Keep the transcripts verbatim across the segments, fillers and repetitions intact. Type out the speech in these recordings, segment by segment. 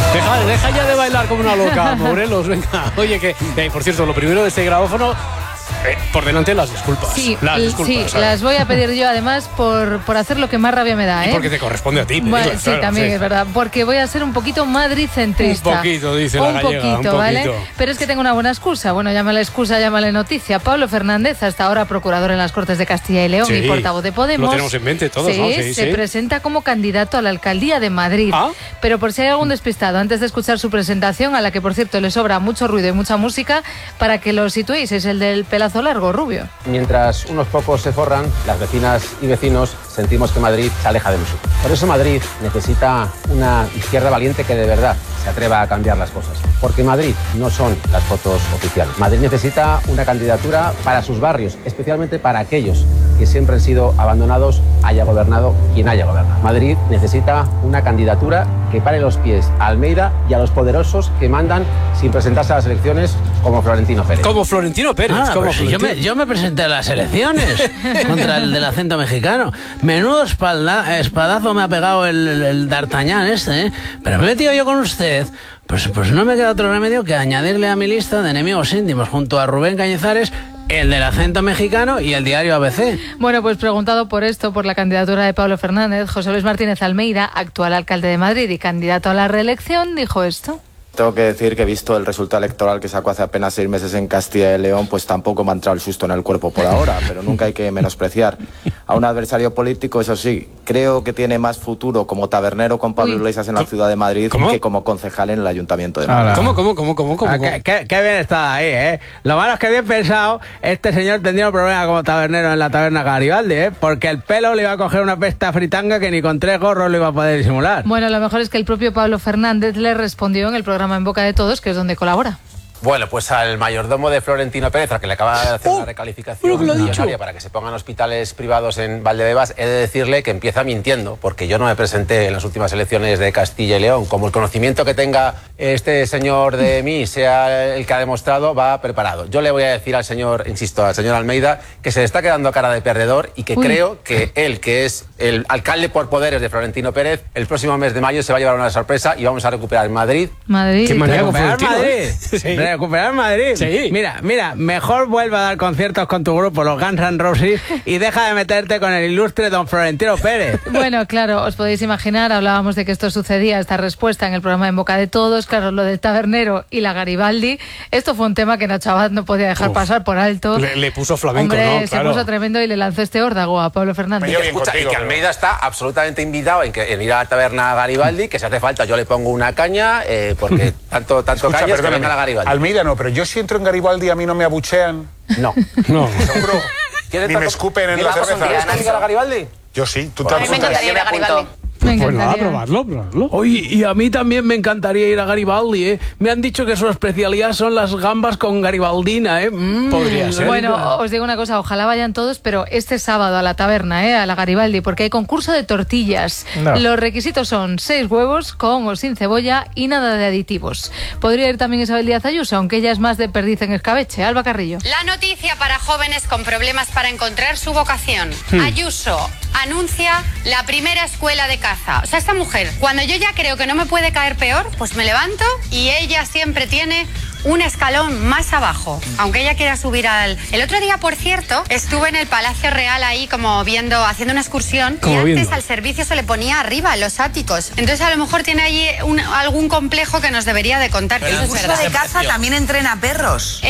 Deja, deja ya de bailar como una loca, Morelos, venga. Oye, que, eh, por cierto, lo primero de este grabófono, eh, por delante las disculpas. Sí, las disculpas. Sí, ¿sabes? las voy a pedir yo además por, por hacer lo que más rabia me da, ¿eh? Y porque te corresponde a ti. Bueno, digo, sí, claro, también sí. es verdad, porque voy a ser un poquito madrid-centrista. Un poquito, dice la un gallega, poquito, un poquito. ¿vale? Pero es que tengo una buena excusa. Bueno, llámale excusa, llámale noticia. Pablo Fernández, hasta ahora procurador en las Cortes de Castilla y León Sí, y portavoz de Podemos. lo tenemos en mente todos, sí, ¿no? Sí, se sí. presenta como candidato a la alcaldía de Madrid. ¿Ah? Pero por si hay algún despistado, antes de escuchar su presentación, a la que por cierto le sobra mucho ruido y mucha música, para que lo situéis, es el del pelazo largo, rubio. Mientras unos pocos se forran, las vecinas y vecinos sentimos que Madrid se aleja de nosotros. Por eso Madrid necesita una izquierda valiente que de verdad se atreva a cambiar las cosas. Porque Madrid no son las fotos oficiales. Madrid necesita una candidatura para sus barrios, especialmente para aquellos que siempre han sido abandonados, haya gobernado quien haya gobernado. Madrid necesita una candidatura que pare los pies a Almeida y a los poderosos que mandan sin presentarse a las elecciones, como Florentino Pérez. Como Florentino Pérez. Ah, como pues sí, yo, Florentino. me, yo me presenté a las elecciones contra el del acento mexicano. Menudo espalda, espadazo me ha pegado el, el, el D'Artagnan este, ¿eh? Pero me he metido yo con usted. Pues, pues no me queda otro remedio que añadirle a mi lista de enemigos íntimos junto a Rubén Cañizares, el del acento mexicano y el diario A B C. Bueno, pues preguntado por esto, por la candidatura de Pablo Fernández, José Luis Martínez Almeida, actual alcalde de Madrid y candidato a la reelección, dijo esto. Tengo que decir que, visto el resultado electoral que sacó hace apenas seis meses en Castilla y León, pues tampoco me ha entrado el susto en el cuerpo por ahora, pero nunca hay que menospreciar a un adversario político. Eso sí, creo que tiene más futuro como tabernero con Pablo Uy. Iglesias en la ciudad de Madrid ¿Cómo? que como concejal en el Ayuntamiento de Madrid. ¿Cómo, cómo, cómo, cómo, cómo? Ah, qué, qué- qué bien está ahí, ¿eh? Lo malo es que bien pensado, este señor tendría un problema como tabernero en la taberna Garibaldi, ¿eh? Porque el pelo le iba a coger una pesta fritanga que ni con tres gorros lo iba a poder disimular. Bueno, lo mejor es que el propio Pablo Fernández le respondió en el programa En Boca de Todos, que es donde colabora. Bueno, pues al mayordomo de Florentino Pérez, al que le acaba de hacer Oh, una recalificación pero que lo ha dicho. millonaria para que se pongan hospitales privados en Valdebebas, he de decirle que empieza mintiendo, porque yo no me presenté en las últimas elecciones de Castilla y León. Como el conocimiento que tenga este señor de mí sea el que ha demostrado, va preparado. Yo le voy a decir al señor, insisto, al señor Almeida, que se le está quedando cara de perdedor y que Uy. creo que él, que es el alcalde por poderes de Florentino Pérez, el próximo mes de mayo se va a llevar una sorpresa y vamos a recuperar Madrid. Madrid. Qué manera con Recuperar Florentino, Madrid. ¿eh? Sí. Recuperar Madrid. Sí. Mira, mira, mejor vuelve a dar conciertos con tu grupo, los Guns N' Roses, y deja de meterte con el ilustre don Florentino Pérez. Bueno, claro, os podéis imaginar, hablábamos de que esto sucedía, esta respuesta en el programa En Boca de Todos, claro, lo del tabernero y la Garibaldi, esto fue un tema que Nacho Abad no podía dejar Uf. pasar por alto. Le, le puso flamenco, Hombre, ¿no? se puso tremendo y le lanzó este órdago a Pablo Fernández. Y escucha, y que Almeida está absolutamente invitado en, que, en ir a la taberna Garibaldi, que si hace falta yo le pongo una caña, eh, porque tanto, tanto Escucha, cañas que perdóname, venga la Garibaldi. Almeida no, pero yo si entro en Garibaldi a mí no me abuchean. No. No. Seguro. ¿Quieres Ni me escupen en la cerveza. ¿Quieres que diga la Garibaldi? Yo sí, tú A mí me tampoco. encantaría ir a Garibaldi. Me Pues nada, encantaría. probarlo, probarlo. Oye, y a mí también me encantaría ir a Garibaldi, ¿eh? Me han dicho que su especialidad son las gambas con garibaldina, ¿eh? Mm. Podría ser. Bueno, os digo una cosa, ojalá vayan todos, pero este sábado a la taberna, ¿eh? A la Garibaldi, porque hay concurso de tortillas. No. Los requisitos son seis huevos con o sin cebolla y nada de aditivos. Podría ir también Isabel Díaz Ayuso, aunque ella es más de perdiz en escabeche. Alba Carrillo. La noticia para jóvenes con problemas para encontrar su vocación. Ayuso anuncia la primera escuela de caza. O sea, esta mujer, cuando yo ya creo que no me puede caer peor, pues me levanto y ella siempre tiene un escalón más abajo, aunque ella quiera subir al... El otro día, por cierto, estuve en el Palacio Real ahí como viendo, haciendo una excursión, y Como antes viendo. al servicio se le ponía arriba, en los áticos. Entonces a lo mejor tiene allí un- algún complejo que nos debería de contar, que eso es verdad. de caza también entrena perros.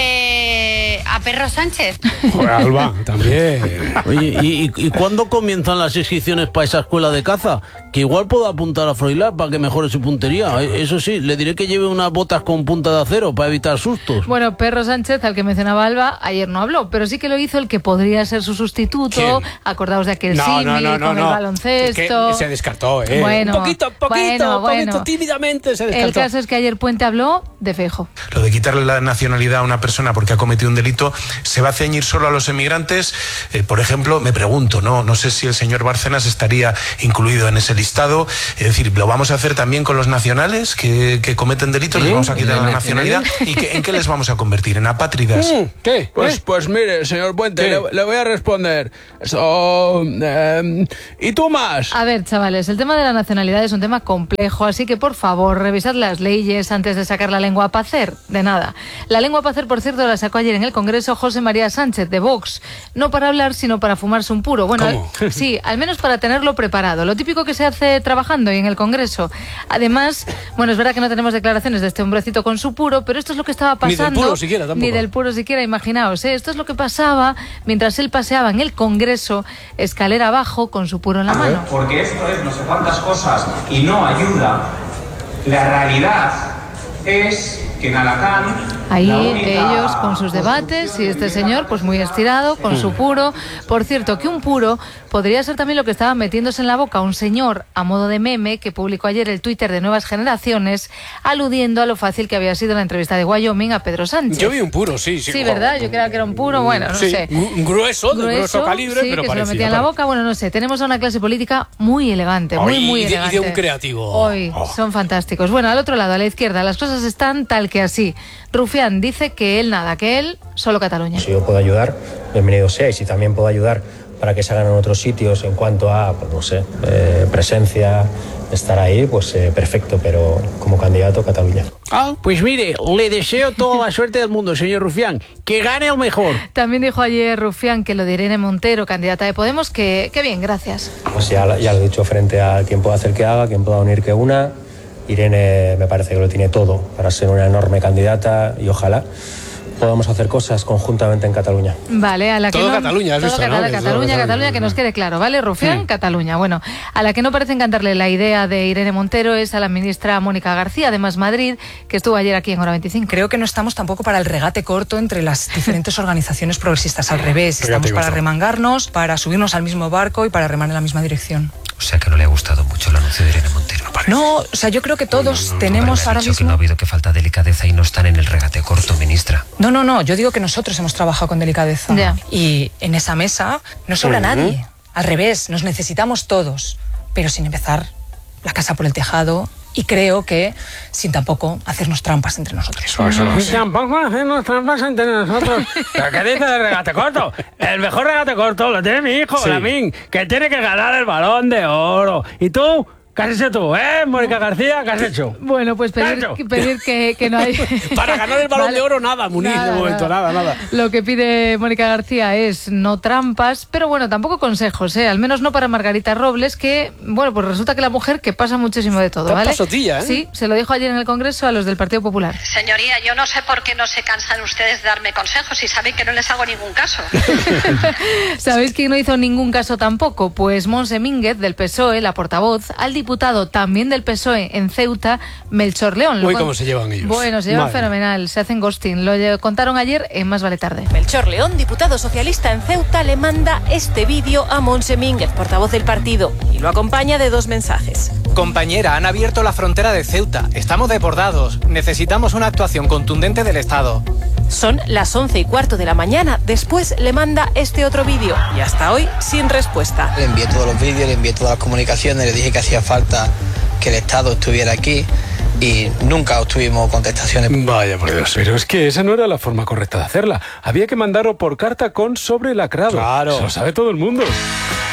Eh, a Perro Sánchez. Joder, Alba, también. Oye, ¿y, y, y cuándo comienzan las inscripciones para esa escuela de caza? Que igual puedo apuntar a Froilán para que mejore su puntería. Eh, Eso sí, le diré que lleve unas botas con punta de acero para evitar sustos. Bueno, Perro Sánchez, al que mencionaba Alba, ayer no habló, pero sí que lo hizo el que podría ser su sustituto. ¿Quién? Acordaos de aquel No, símil no, no, no, con no. el baloncesto. Que se descartó, ¿eh? Bueno, un poquito, poquito, bueno, poquito, bueno. tímidamente se descartó. El caso es que ayer Puente habló de Feijóo. Lo de quitarle la nacionalidad a una persona porque ha cometido un delito, ¿se va a ceñir solo a los emigrantes? Eh, por ejemplo, me pregunto, ¿no? No sé si el señor Bárcenas estaría incluido en ese listado. Es decir, ¿lo vamos a hacer también con los nacionales que, que cometen delitos? ¿Les vamos a quitar la nacionalidad? ¿Y qué, en qué les vamos a convertir? ¿En apátridas? Mm, ¿Qué? Pues, ¿Eh? pues mire, señor Puente, ¿Qué? le, le voy a responder. So, eh, ¿y tú más? A ver, chavales, el tema de la nacionalidad es un tema complejo, así que por favor, revisad las leyes antes de sacar la lengua a pacer. De nada. La lengua a pacer, por cierto, la sacó ayer en el Congreso José María Sánchez, de Vox. No para hablar, sino para fumarse un puro. Bueno, ¿Cómo? al- sí, al menos para tenerlo preparado. Lo típico que se hace trabajando y en el Congreso. Además, bueno, es verdad que no tenemos declaraciones de este hombrecito con su puro, pero esto es lo que estaba Ni del pasando. puro siquiera, tampoco. Ni del puro siquiera, imaginaos. ¿eh? Esto es lo que pasaba mientras él paseaba en el Congreso, escalera abajo, con su puro en la mano. Porque esto es no sé cuántas cosas y no ayuda. La realidad es que en Alacant... Ahí la única ellos con sus debates y este señor pues muy estirado con su puro. Por cierto, que un puro podría ser también lo que estaba metiéndose en la boca un señor a modo de meme que publicó ayer el Twitter de Nuevas Generaciones aludiendo a lo fácil que había sido la entrevista de Wyoming a Pedro Sánchez. Yo vi un puro, sí, sí. Sí, ¿verdad? Yo creía que era un puro, bueno, no Sí, sé. un grueso, de grueso calibre, sí, pero que parecía. se lo metía en la claro. boca, bueno, no sé. Tenemos a una clase política muy elegante, muy, Ay, muy y de- y de elegante. un creativo. Hoy Oh. son fantásticos. Bueno, al otro lado, a la izquierda, las cosas están tal que así. Rufián dice que él nada, que él solo Cataluña. Si yo puedo ayudar, bienvenido sea. Y si también puedo ayudar para que se hagan en otros sitios en cuanto a, pues no sé, eh, presencia, estar ahí, pues eh, perfecto, pero como candidato, Cataluña. Ah, pues mire, le deseo toda la suerte del mundo, señor Rufián. Que gane el mejor. También dijo ayer Rufián que lo de Irene Montero, candidata de Podemos, que, que bien, gracias. Pues ya, ya lo he dicho frente a quien pueda hacer que haga, quien pueda unir que una. Irene me parece que lo tiene todo para ser una enorme candidata y ojalá podamos hacer cosas conjuntamente en Cataluña. Vale, a la que Todo no... Cataluña, has todo visto, ¿no? Cataluña, Que todo Cataluña, Cataluña, Cataluña, que nos quede claro, ¿vale? Rufián, Sí. Cataluña. Bueno, a la que no parece encantarle la idea de Irene Montero es a la ministra Mónica García, de Más Madrid, que estuvo ayer aquí en Hora veinticinco. Creo que no estamos tampoco para el regate corto entre las diferentes organizaciones progresistas. Al revés, Regate estamos para corto. remangarnos, para subirnos al mismo barco y para remar en la misma dirección. O sea que no le ha gustado mucho el anuncio de Irene Montero. No, o sea, yo creo que todos tenemos ahora dicho que no mismo... ha habido que falta delicadeza y no están en el regate corto, ministra. No, no, no, yo digo que nosotros hemos trabajado con delicadeza. Ya. Y en esa mesa no sobra Ujú. nadie. Al revés, nos necesitamos todos, pero sin empezar la casa por el tejado. Y creo que sin tampoco hacernos trampas entre nosotros. Eso, eso lo sé. Tampoco hacernos trampas entre nosotros. ¿Pero qué dice de regate corto? El mejor regate corto lo tiene mi hijo, Sí. Lamín, que tiene que ganar el Balón de Oro. ¿Y tú? ¿Qué has hecho tú, eh, Mónica García? ¿Qué has hecho? Bueno, pues pedir, Nacho. que- pedir que, que no hay... Para ganar el Balón Vale. de Oro, nada, Muniz, de momento, nada, nada. Lo que pide Mónica García es no trampas, pero bueno, tampoco consejos, ¿eh? Al menos no para Margarita Robles, que, bueno, pues resulta que la mujer que pasa muchísimo de todo, Está ¿vale? pasotilla, ¿eh? Sí, se lo dijo ayer en el Congreso a los del Partido Popular. Señoría, yo no sé por qué no se cansan ustedes de darme consejos y saben que no les hago ningún caso. ¿Sabéis quién no hizo ningún caso tampoco? Pues Monse Mínguez, del P S O E, la portavoz, al diputado también del P S O E en Ceuta, Melchor León. Lo Uy, con- cómo se llevan ellos. Bueno, se llevan Madre. fenomenal, se hacen ghosting. Lo lle- contaron ayer en Más Vale Tarde. Melchor León, diputado socialista en Ceuta, le manda este vídeo a Monse Mínguez, portavoz del partido, y lo acompaña de dos mensajes. Compañera, han abierto la frontera de Ceuta. Estamos desbordados. Necesitamos una actuación contundente del Estado. Son las once y cuarto de la mañana. Después le manda este otro vídeo y hasta hoy sin respuesta. Le envié todos los vídeos, le envié todas las comunicaciones, le dije que hacía falta que el Estado estuviera aquí y nunca obtuvimos contestaciones. Vaya por Dios, pero es que esa no era la forma correcta de hacerla. Había que mandarlo por carta con sobre lacrado. Claro. Se lo sabe todo el mundo.